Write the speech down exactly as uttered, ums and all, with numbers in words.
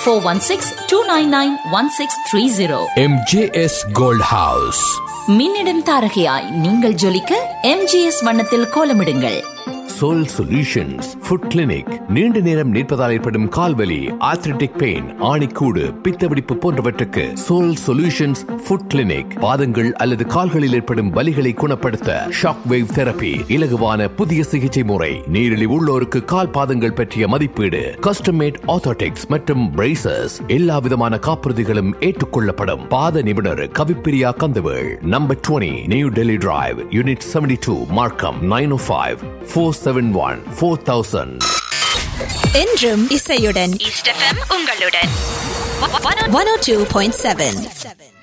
four one six, two nine nine, one six three zero. M J S Gold House. மின்னிடும் தாரகையாய் நீங்கள் ஜொலிக்க M G S வண்ணத்தில் கோலமிடுங்கள். Soul Solutions Foot Clinic. நீண்ட நேரம் நிற்பதால் ஏற்படும் கால்வலி, ஆர்த்ரிட்டிக் pain, ஆணிக்கூடு, பித்தவெடிப்பு போன்றவற்றுக்கு Soul Solutions Foot Clinic. பாதங்கள் அல்லது கால்களில் ஏற்படும் வலிகளை குணப்படுத்த ஷாக் வேவ் தெரபி, இலகுவான புதிய சிகிச்சை முறை, நீரிழிவு உள்ளோருக்கு கால் பாதங்கள் பற்றிய மதிப்பீடு, கஸ்டம் மேட் ஆர்த்தோட்டிக்ஸ் மற்றும் பிரேசஸ், எல்லா விதமான காப்புறுதிகளும் ஏற்றுக்கொள்ளப்படும். பாத நிபுணர் கவிப்பிரியா கந்தவேள். நம்பர் இருபது new Delhi drive, unit seventy two, மார்க்கம் நைன் ஓ five four seven one four thousand. என்றும் இசையுடன் ஈஸ்ட் எஃப்எம் உங்களுடன் one oh two point seven.